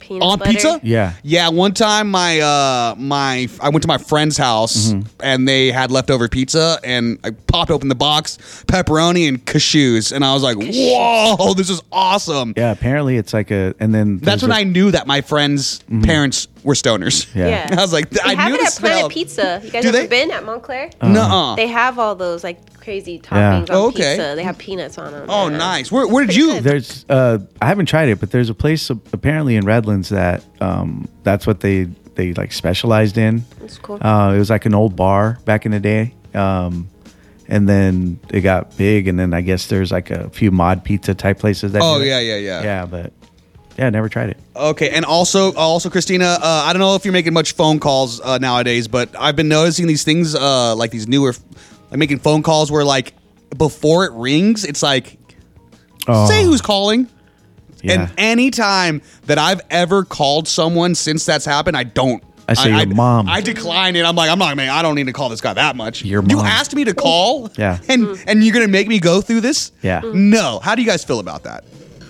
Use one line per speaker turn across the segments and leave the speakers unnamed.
peanut butter.
pizza?
Yeah.
Yeah, one time I went to my friend's house and they had leftover pizza and I popped open the box, pepperoni and cashews, and I was like, "Whoa, this is awesome."
Yeah, apparently it's like and then
That's when I knew that my friends' parents were stoners.
Yeah.
I was like,
They
I
have
knew
it
the
at Planet
smell.
Pizza. You guys
Do
ever
they?
been at Montclair?
Nuh-uh.
They have all those like crazy toppings on
Okay.
pizza. They have peanuts on them.
Oh, nice. Where did you?
There's I haven't tried it, but there's a place apparently in Redlands that that's what they like specialized in.
That's cool.
It was like an old bar back in the day. And then it got big, and then I guess there's like a few mod pizza type places that
Oh
do it.
yeah.
Yeah, but yeah, never tried it.
Okay, and also Christina, I don't know if you're making much phone calls nowadays, but I've been noticing these things like these newer, like making phone calls where like before it rings, it's like say who's calling.
Yeah.
And anytime that I've ever called someone since that's happened, I don't.
I say your mom.
I decline it. I'm like, I don't need to call this guy that much.
Your
You
mom.
asked me to call,
Yeah.
and you're gonna make me go through this?
Yeah.
No. How do you guys feel about that?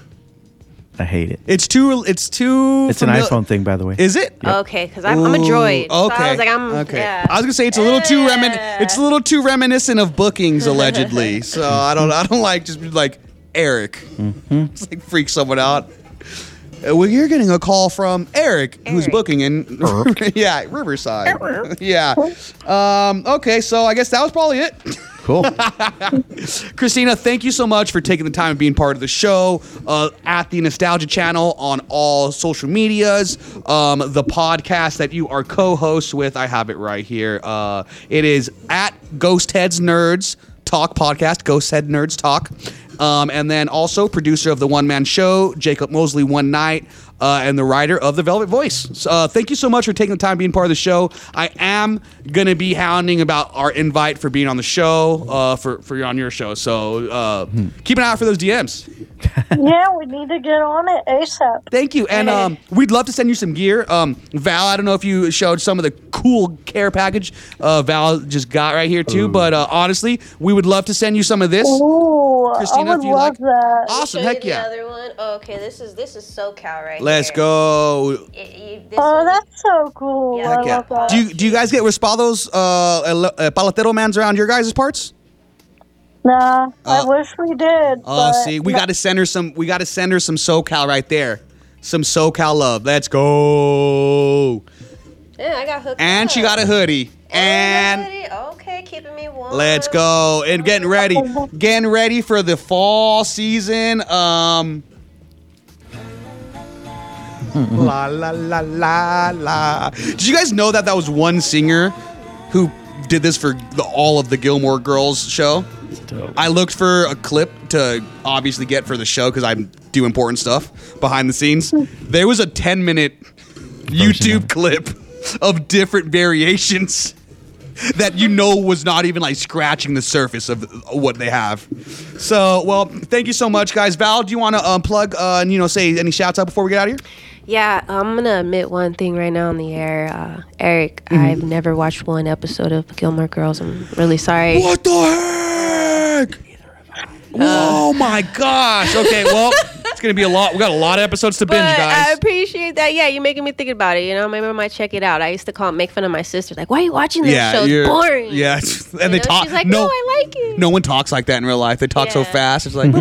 I hate it.
It's too.
It's an iPhone thing, by the way.
Is it?
Okay, because I'm a droid.
Ooh,
So I was like,
okay.
yeah.
I was gonna say it's a little too it's a little too reminiscent of bookings allegedly. So I don't like just be like Eric. It's like freak someone out. Well, you're getting a call from Eric, who's
Eric.
booking in Riverside. Yeah. Okay, so I guess that was probably it.
Cool.
Christina, thank you so much for taking the time and being part of the show at the Nostalgia Channel on all social medias. The podcast that you are co-hosts with, I have it right here. It is at Ghost Heads Nerds Talk podcast, Ghost Head Nerds Talk. And then also producer of the One Man Show, Jacob Mosley One Night, and the writer of The Velvet Voice. Thank you so much for taking the time being part of the show. I am going to be hounding about our invite for being on the show, for you on your show. So keep an eye out for those DMs.
Yeah, we need to get on it ASAP.
Thank you. And we'd love to send you some gear. Val, I don't know if you showed some of the cool care package Val just got right here too, but honestly, we would love to send you some of this.
Ooh,
Christina,
I would
if you
love
like.
that.
Awesome.
Show
Heck
you the
yeah.
other one. Oh, okay, this is SoCal right
Let's
here.
go.
This
Oh,
one-
that's so cool.
Yeah.
I
Heck
Yeah.
love that.
Do you guys get Raspados paletero mans around your guys' parts?
Nah, I wish we did.
Oh,
but
see, we got to send her some. We got to send her some SoCal right there. Some SoCal love. Let's go.
Yeah, I got hooked
And
up.
she got a hoodie. And
Okay, keeping me warm.
let's go. And getting ready for the fall season. La la la la la. Did you guys know that was one singer who did this for all of the Gilmore Girls show? I looked for a clip to obviously get for the show because I do important stuff behind the scenes. There was a 10-minute YouTube clip of different variations that was not even like scratching the surface of what they have. So, well, thank you so much, guys. Val, do you want to unplug and say any shouts out before we get out of here?
Yeah, I'm going to admit one thing right now on the air. Eric, I've never watched one episode of Gilmore Girls. I'm really sorry.
What the heck? Oh my gosh. Okay, well, it's going to be a lot. We got a lot of episodes to binge,
But I
guys.
appreciate that. Yeah, you're making me think about it. Maybe I might check it out. I used to make fun of my sister. Like, why are you watching this show? It's boring.
Yeah, and they talk.
She's like, no, I like it.
No one talks like that in real life. They talk so
Yeah.
fast. It's like.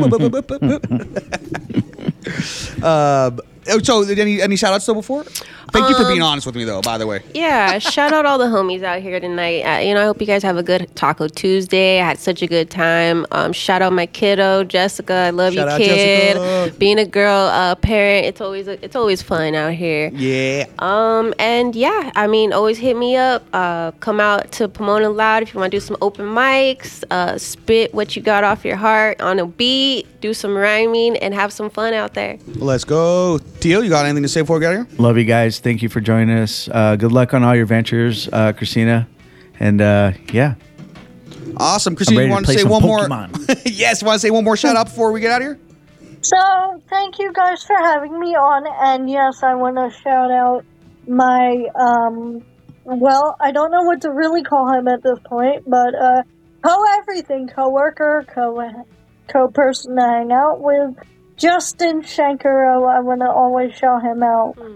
So, any shout outs still before? Thank you for being honest with me, though, by the way.
Yeah, shout out all the homies out here tonight. I hope you guys have a good Taco Tuesday. I had such a good time. Shout out my kiddo, Jessica. I love
Shout
you,
out,
kid.
Jessica.
Being a girl parent, it's always fun out here.
Yeah.
And yeah, always hit me up. Come out to Pomona Loud if you want to do some open mics. Spit what you got off your heart on a beat. Do some rhyming and have some fun out there.
Let's go. Teal, you got anything to say before we get out of here?
Love you guys. Thank you for joining us. Good luck on all your ventures, Christina. And yeah.
Awesome.
I'm
Christine,
ready
you
to
want to
play
say
some
one more?
Pokemon.
Yes, want to say one more shout out before we get out of here?
So, thank you guys for having me on. And yes, I want to shout out my, well, I don't know what to really call him at this point, but co-everything, co-worker, co-person to hang out with, Justin Shankaro. I want to always shout him out.